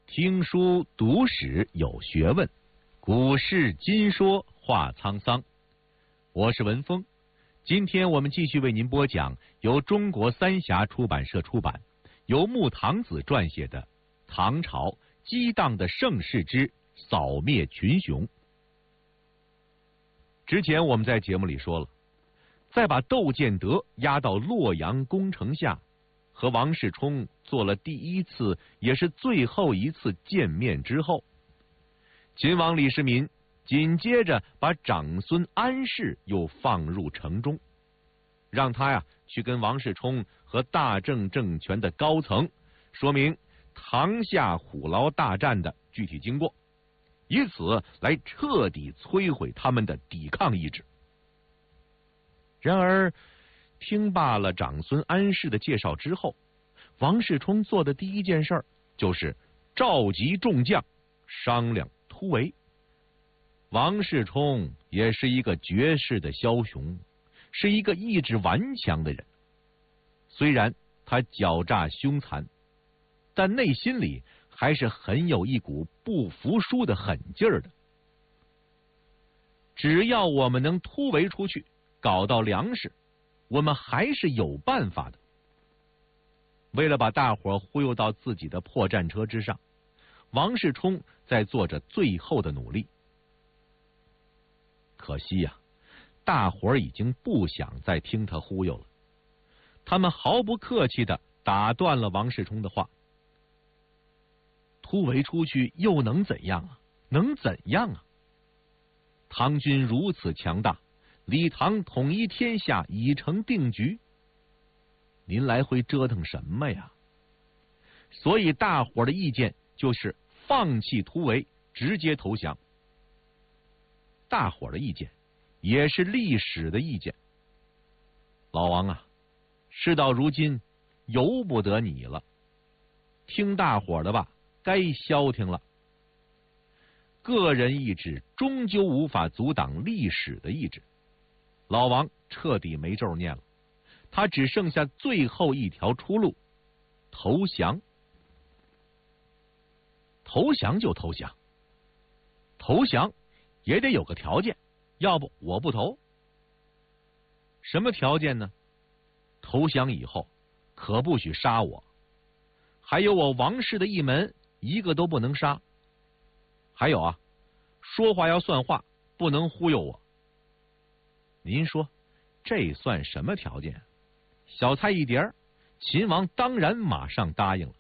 听书读史有学问，古事今说话沧桑。我是文峰，今天我们继续为您播讲由中国三峡出版社出版，由穆唐子撰写的《唐朝激荡的盛世之扫灭群雄》。之前我们在节目里说了，在把窦建德押到洛阳宫城下，和王世充做了第一次也是最后一次见面之后，秦王李世民紧接着把长孙安世又放入城中，让他去跟王世充和大郑政权的高层说明唐夏虎牢大战的具体经过，以此来彻底摧毁他们的抵抗意志。然而听罢了长孙安世的介绍之后，王世充做的第一件事就是召集众将商量突围。王世充也是一个绝世的枭雄，是一个意志顽强的人。虽然他狡诈凶残，但内心里还是很有一股不服输的狠劲儿的。只要我们能突围出去，搞到粮食，我们还是有办法的。为了把大伙忽悠到自己的破战车之上，王世充在做着最后的努力。可惜大伙已经不想再听他忽悠了，他们毫不客气地打断了王世充的话。突围出去又能怎样啊？能怎样啊？唐军如此强大，李唐统一天下已成定局，您来回折腾什么呀？所以大伙的意见就是放弃突围，直接投降。大伙的意见也是历史的意见。老王事到如今由不得你了，听大伙的吧，该消停了。个人意志终究无法阻挡历史的意志。老王彻底没咒念了，他只剩下最后一条出路，投降。投降就投降，投降也得有个条件，要不我不投。什么条件呢？投降以后可不许杀我，还有我王氏的一门一个都不能杀。还有说话要算话，不能忽悠我。您说这算什么条件？小菜一碟，秦王当然马上答应了。